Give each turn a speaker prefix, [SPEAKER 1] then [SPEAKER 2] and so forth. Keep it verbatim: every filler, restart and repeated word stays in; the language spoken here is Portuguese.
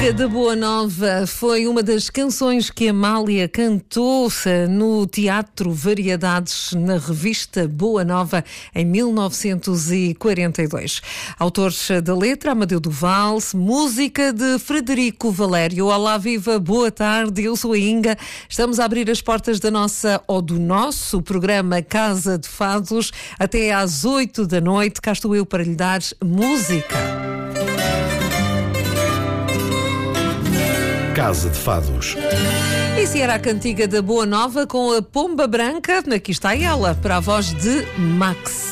[SPEAKER 1] Da Boa Nova foi uma das canções que Amália cantou no Teatro Variedades, na revista Boa Nova, em mil novecentos e quarenta e dois. Autores da letra, Amadeu do Val, música de Frederico Valério. Olá, viva, boa tarde, eu sou a Inga. Estamos a abrir as portas da nossa, ou do nosso, programa Casa de Fados, até às oito da noite. Cá estou eu para lhe dar música.
[SPEAKER 2] Casa de Fados.
[SPEAKER 1] E se era a cantiga da Boa Nova com a Pomba Branca, aqui está ela, para a voz de Max.